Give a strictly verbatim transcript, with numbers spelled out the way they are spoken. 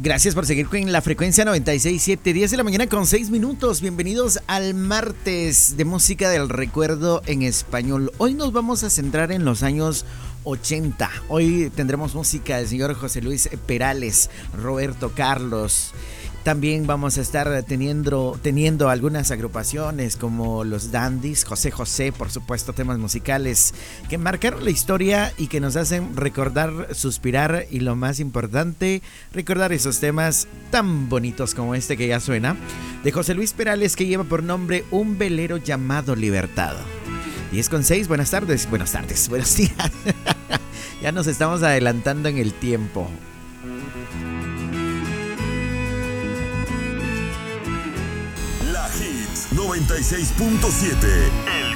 Gracias por seguir con la frecuencia noventa y seis punto siete, diez de la mañana con seis minutos. Bienvenidos al martes de música del recuerdo en español. Hoy nos vamos a centrar en los años ochenta. Hoy tendremos música del señor José Luis Perales, Roberto Carlos. También vamos a estar teniendo, teniendo algunas agrupaciones como los Dandies, José José, por supuesto, temas musicales que marcaron la historia y que nos hacen recordar, suspirar y lo más importante, recordar esos temas tan bonitos como este que ya suena, de José Luis Perales, que lleva por nombre Un velero llamado Libertad. diez con seis, buenas tardes, buenas tardes, buenos días. Ya nos estamos adelantando en el tiempo. noventa y seis punto siete, el